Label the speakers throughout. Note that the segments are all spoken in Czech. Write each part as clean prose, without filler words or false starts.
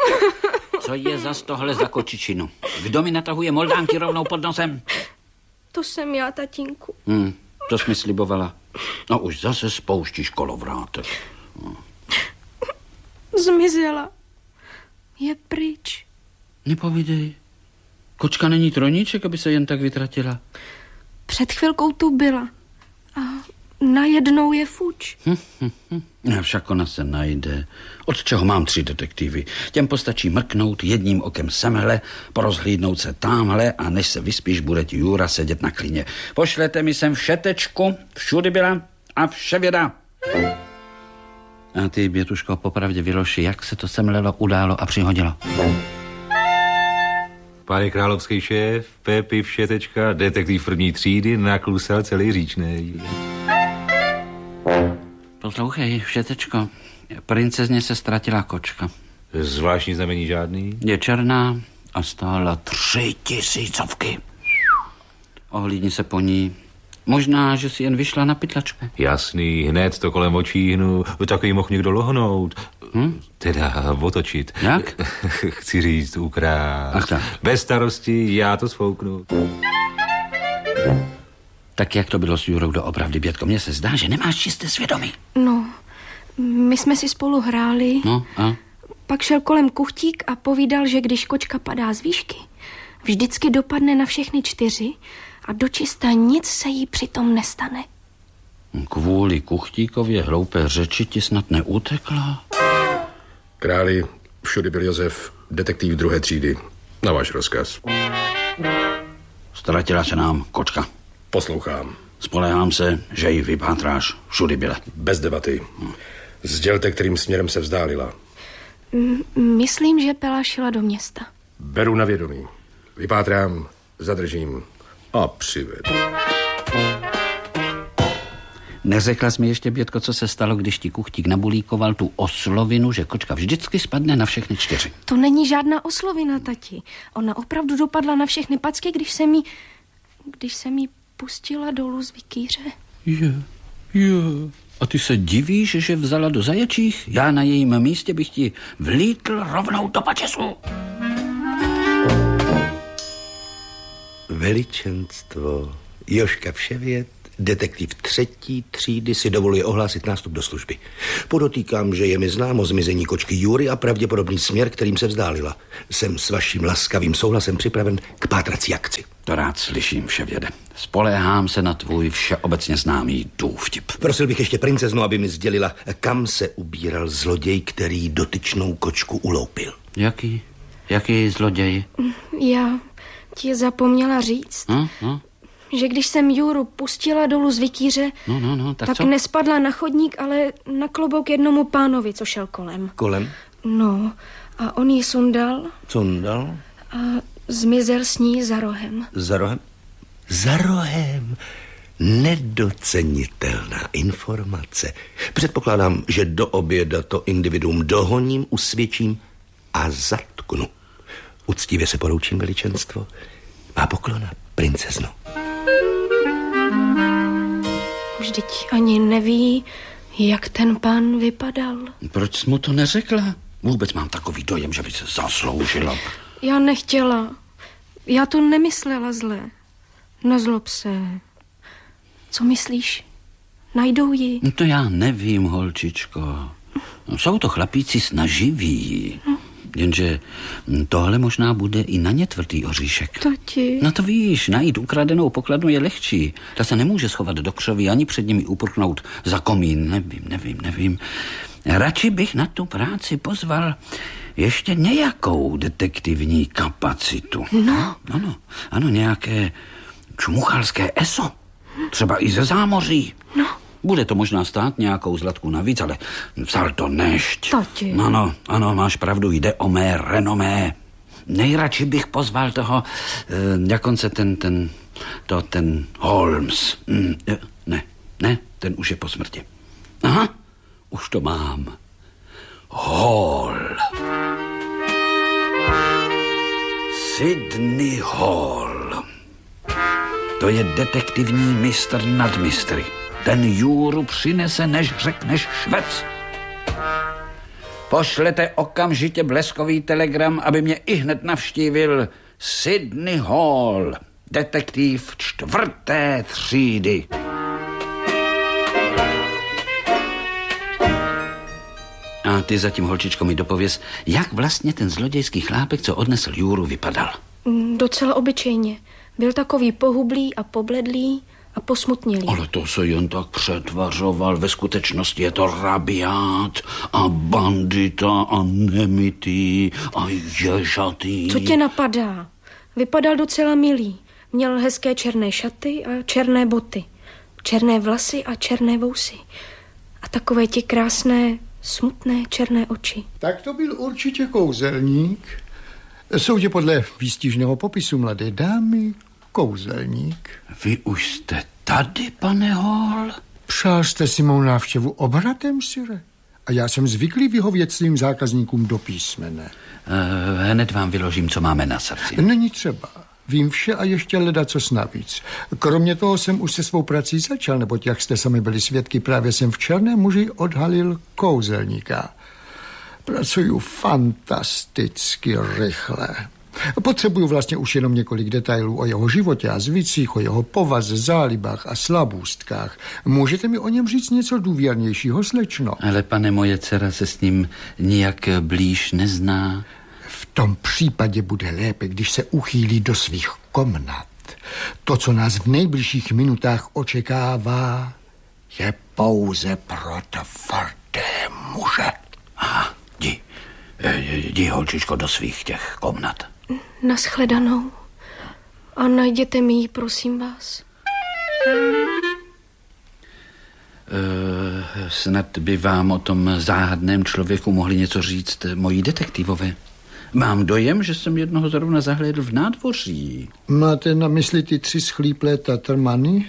Speaker 1: Co je zas tohle za kočičinu? Kdo mi natahuje moldánky rovnou pod nosem?
Speaker 2: To jsem já, tatínku.
Speaker 1: To jsi mi slibovala. No už zase spouštíš kolovrátek.
Speaker 2: Zmizela. Je pryč.
Speaker 1: Nepovídej. Kočka není troníček, aby se jen tak vytratila.
Speaker 2: Před chvilkou tu byla. A najednou je fuč.
Speaker 1: Však ona se najde. Od čeho mám 3 detektivy? Těm postačí mrknout jedním okem semhle, porozhlídnout se tamhle a než se vyspíš, bude ti Jura sedět na klině. Pošlete mi sem všetečku, všudy byla a vše věda. A ty, Bětuško, popravdě vyloži, jak se to semlelo, událo a přihodilo.
Speaker 3: Pane královský šéf, Pepi všetečka, detektiv 1. třídy, naklusal celý říčnej.
Speaker 1: Poslouchej, všetečko, princezně se ztratila kočka.
Speaker 3: Zvláštní znamení žádný?
Speaker 1: Je černá a stála 3000. Ohlídni se po ní. Možná, že si jen vyšla na pytlačku.
Speaker 3: Jasný, hned to kolem očí hnu. Takový mohl někdo lohnout. Teda otočit.
Speaker 1: Jak?
Speaker 3: Chci říct, ukrát.
Speaker 1: Ach tak.
Speaker 3: Bez starosti, já to sfouknu.
Speaker 1: Tak jak to bylo s Jurou doopravdy, Bětko? Mně se zdá, že nemáš čisté svědomí.
Speaker 2: No, my jsme si spolu hráli.
Speaker 1: No a?
Speaker 2: Pak šel kolem kuchtík a povídal, že když kočka padá z výšky, vždycky dopadne na všechny 4 a dočista nic se jí přitom nestane.
Speaker 1: Kvůli kuchtíkově hloupé řeči ti snad neutekla?
Speaker 4: Králi, všudy byl Josef, detektiv 2. třídy. Na váš rozkaz.
Speaker 1: Ztratila se nám kočka.
Speaker 4: Poslouchám.
Speaker 1: Spolehám se, že ji vypátráš, všudy byla.
Speaker 4: Bez debaty. Sdělte, kterým směrem se vzdálila.
Speaker 2: Myslím, že Pela šla do města.
Speaker 4: Beru na vědomí. Vypátrám, zadržím a přivedu.
Speaker 1: Neřekla jsi mi ještě, Bětko, co se stalo, když ti kuchtík nabulíkoval tu oslovinu, že kočka vždycky spadne na všechny 4.
Speaker 2: To není žádná oslovina, tati. Ona opravdu dopadla na všechny packy, když jsem jí pustila dolů z vikýře.
Speaker 1: Jo. A ty se divíš, že vzala do zaječích? Já na jejím místě bych ti vlítl rovnou do pačesu.
Speaker 5: Veličenstvo, Jožka Vševět, detektiv 3. třídy, si dovoluje ohlásit nástup do služby. Podotýkám, že je mi známo zmizení kočky Jury a pravděpodobný směr, kterým se vzdálila. Jsem s vaším laskavým souhlasem připraven k pátrací akci.
Speaker 1: To rád slyším, Vševěde. Spoléhám se na tvůj všeobecně známý důvtip.
Speaker 5: Prosil bych ještě princeznu, aby mi sdělila, kam se ubíral zloděj, který dotyčnou kočku uloupil.
Speaker 1: Jaký zloděj?
Speaker 2: Já ti zapomněla říct, že když jsem Juru pustila dolů z vikýře, tak
Speaker 1: co?
Speaker 2: nespadla na chodník, ale na klobouk jednomu pánovi, co šel kolem.
Speaker 5: Kolem?
Speaker 2: No, a on ji sundal.
Speaker 5: Sundal?
Speaker 2: A zmizel s ní za rohem.
Speaker 5: Za rohem? Za rohem. Nedocenitelná informace. Předpokládám, že do oběda to individuum dohoním, usvědčím a zatknu. Uctivě se poroučím, veličenstvo. Má poklona, princezno.
Speaker 2: Vždyť ani neví, jak ten pán vypadal.
Speaker 1: Proč jsi mu to neřekla? Vůbec mám takový dojem, že by se zasloužila.
Speaker 2: Já nechtěla. Já to nemyslela zle. Nezlob se. Co myslíš? Najdou ji?
Speaker 1: To já nevím, holčičko. Jsou to chlapíci snaživí. Jenže tohle možná bude i na ně tvrdý oříšek.
Speaker 2: Tati.
Speaker 1: No to víš, najít ukradenou pokladnu je lehčí. Ta se nemůže schovat do křoví ani před nimi uprchnout za komín. Nevím. Radši bych na tu práci pozval ještě nějakou detektivní kapacitu.
Speaker 2: No.
Speaker 1: Ano, nějaké čmuchalské eso. Třeba i ze zámoří.
Speaker 2: No.
Speaker 1: Bude to možná stát nějakou zlatku navíc, ale vzal to nešť.
Speaker 2: Tati.
Speaker 1: Ano, máš pravdu, jde o mé renomé. Nejradši bych pozval toho, jak on se ten Holmes. Ne, ten už je po smrti. Aha, už to mám. Hall. Sidney Hall. To je detektivní mistr nad mistry. Ten Juru přinese, než řekneš švec. Pošlete okamžitě bleskový telegram, aby mě ihned navštívil Sidney Hall, detektiv 4. třídy. A ty zatím, holčičko, mi dopověz, jak vlastně ten zlodějský chlápek, co odnesl Juru, vypadal.
Speaker 2: Docela obyčejně. Byl takový pohublý a pobledlý a posmutnělý.
Speaker 1: Ale to se jen tak přetvařoval. Ve skutečnosti je to rabiát a bandita a nemitý a ježatý.
Speaker 2: Co tě napadá? Vypadal docela milý. Měl hezké černé šaty a černé boty. Černé vlasy a černé vousy. A takové ti krásné, smutné černé oči.
Speaker 6: Tak to byl určitě kouzelník. Soudě podle výstižného popisu mladé dámy, kouzelník.
Speaker 1: Vy už jste tady, pane Hall?
Speaker 6: Přál jste si mou návštěvu obratem, sire? A já jsem zvyklý vyhovět svým zákazníkům do písmene.
Speaker 1: Hned vám vyložím, co máme na srdci.
Speaker 6: Není třeba. Vím vše a ještě ledacos navíc. Kromě toho jsem už se svou prací začal, neboť jak jste sami byli svědky, právě jsem v Černém muži odhalil kouzelníka. Pracuju fantasticky rychle. Potřebuju vlastně už jenom několik detailů o jeho životě a zvicích, o jeho povaze, zálibách a slabůstkách. Můžete mi o něm říct něco důvěrnějšího, slečno?
Speaker 1: Ale pane, moje dcera se s ním nijak blíž nezná.
Speaker 6: V tom případě bude lépe, když se uchýlí do svých komnat. To, co nás v nejbližších minutách očekává, je pouze pro tvrdé muže.
Speaker 1: Aha, jdi, holčičko, do svých těch komnat.
Speaker 2: Naschledanou. A najděte mi ji, prosím vás.
Speaker 1: Snad by vám o tom záhadném člověku mohli něco říct moji detektivové. Mám dojem, že jsem jednoho zrovna zahlédl v nádvoří.
Speaker 6: Máte na mysli ty 3 schlíplé tatrmany?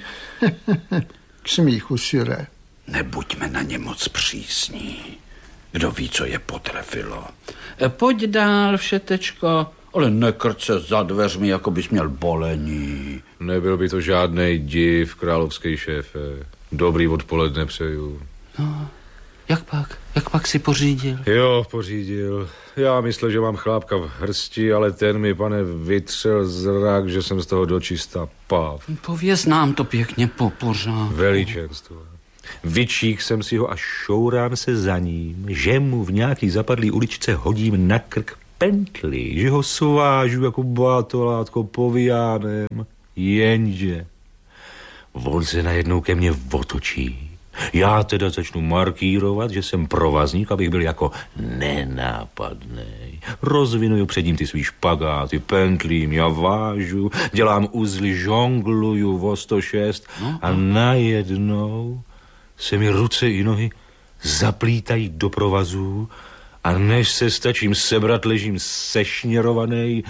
Speaker 6: K smíchu, sire.
Speaker 1: Nebuďme na ně moc přísní. Kdo ví, co je potrefilo. Pojď dál, všetečko, ale nekrč se za dveřmi, jako bys měl bolení.
Speaker 3: Nebyl by to žádnej div, královský šéfe. Dobrý odpoledne přeju.
Speaker 1: No, jak pak si pořídil?
Speaker 3: Jo, pořídil. Já myslel, že mám chlápka v hrsti, ale ten mi, pane, vytřel zrak, že jsem z toho dočista pav.
Speaker 1: Pověz nám to pěkně pořád.
Speaker 3: Veličenstvo. Vyčík jsem si ho a šourám se za ním, že mu v nějaký zapadlý uličce hodím na krk pentli, že ho svážu jako batolátko povijánem. Jenže on se najednou ke mně otočí. Já teda začnu markírovat, že jsem provazník, abych byl jako nenápadnej. Rozvinuju před ním ty svý špagáty, pentlím, já vážu, dělám uzly, žongluju o 106 a najednou se mi ruce i nohy zaplítají do provazů a než se stačím sebrat, ležím sešněrovaný,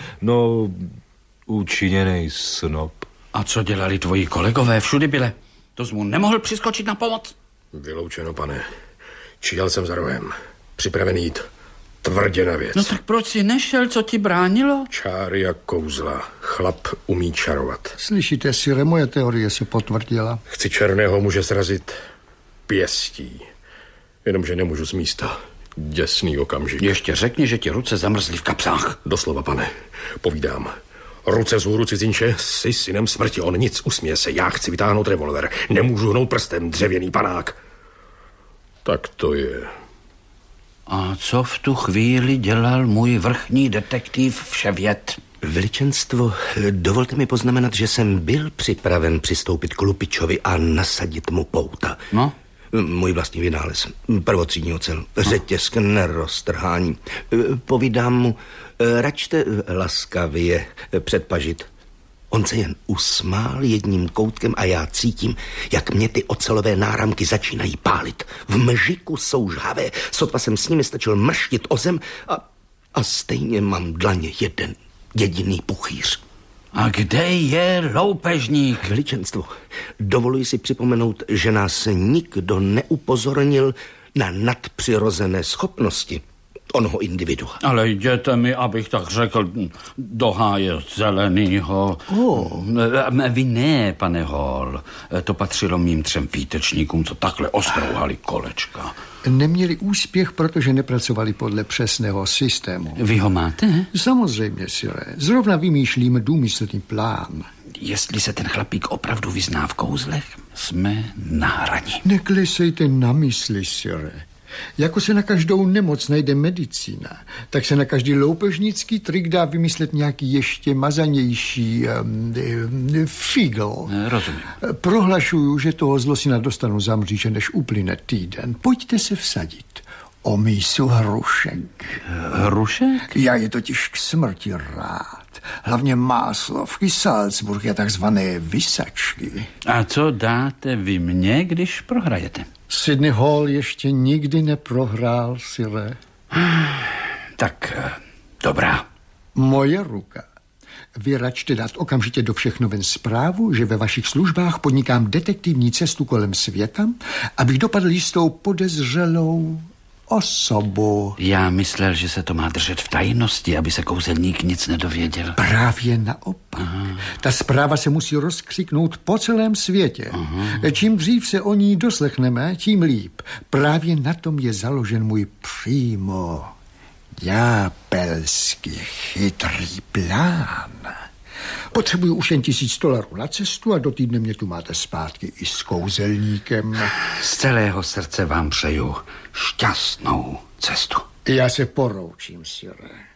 Speaker 3: učiněnej snop.
Speaker 1: A co dělali tvoji kolegové všudy byle? To jsi mu nemohl přiskočit na pomoc?
Speaker 4: Vyloučeno, pane. Číhal jsem za rohem. Připravený jít tvrdě na věc.
Speaker 1: No tak proč jsi nešel, co ti bránilo?
Speaker 4: Čáry a kouzla. Chlap umí čarovat.
Speaker 6: Slyšíte, sire, moje teorie se potvrdila.
Speaker 4: Chci černého muže srazit pěstí. Jenomže nemůžu z místa. Děsný okamžik.
Speaker 1: Ještě řekni, že ti ruce zamrzly v kapsách.
Speaker 4: Doslova, pane. Povídám. Ruce vzhůru, cizinče, jsi synem smrti, on nic, usměje se, já chci vytáhnout revolver, nemůžu hnout prstem, dřevěný panák. Tak to je.
Speaker 1: A co v tu chvíli dělal můj vrchní detektiv Vševěd?
Speaker 5: Veličenstvo, dovolte mi poznamenat, že jsem byl připraven přistoupit k lupičovi a nasadit mu pouta.
Speaker 1: No?
Speaker 5: Můj vlastní vynález, prvotřídní ocel, řetěz k neroztrhání. Povídám mu, račte laskavě předpažit. On se jen usmál jedním koutkem a já cítím, jak mě ty ocelové náramky začínají pálit. V mžiku jsou žhavé, sotva jsem s nimi stačil mrštit o zem a stejně mám dlaně jeden jediný puchýř.
Speaker 1: A kde je loupežník?
Speaker 5: Veličenstvo, dovoluji si připomenout, že nás nikdo neupozornil na nadpřirozené schopnosti. onoho individua.
Speaker 1: Ale jděte mi, abych tak řekl, do háje zelenýho. Vy ne, pane Hall. To patřilo mým 3 výtečníkům, co takhle ostrouhali kolečka.
Speaker 6: Neměli úspěch, protože nepracovali podle přesného systému.
Speaker 1: Vy ho máte?
Speaker 6: Samozřejmě, sire. Zrovna vymýšlím důmyslný plán.
Speaker 1: Jestli se ten chlapík opravdu vyzná v kouzlech, jsme na hraní.
Speaker 6: Neklesejte na mysli, sire. Jako se na každou nemoc najde medicína, tak se na každý loupežnický trik dá vymyslet nějaký ještě mazanější figl.
Speaker 1: Rozumím.
Speaker 6: Prohlašuju, že toho zlosina dostanu za mříže, než uplyne týden. Pojďte se vsadit o mísu hrušek.
Speaker 1: Hrušek?
Speaker 6: Já je totiž k smrti rád. Hlavně Máslovky, Salzburg a takzvané vysačky.
Speaker 1: A co dáte vy mně, když prohrajete?
Speaker 6: Sidney Hall ještě nikdy neprohrál, sire.
Speaker 1: Tak, dobrá.
Speaker 6: Moje ruka. Vy račte dát okamžitě do všech novin zprávu, že ve vašich službách podnikám detektivní cestu kolem světa, abych dopadl jistou podezřelou osobu.
Speaker 1: Já myslel, že se to má držet v tajnosti, aby se kouzelník nic nedověděl.
Speaker 6: Právě naopak. Ta zpráva se musí rozkřiknout po celém světě. Čím dřív se o ní doslechneme, tím líp. Právě na tom je založen můj přímo ďábelsky chytrý plán. Potřebuju už jen $1000 na cestu a do týdne mě tu máte zpátky i s kouzelníkem.
Speaker 1: Z celého srdce vám přeju šťastnou cestu.
Speaker 6: Já se poroučím, sire.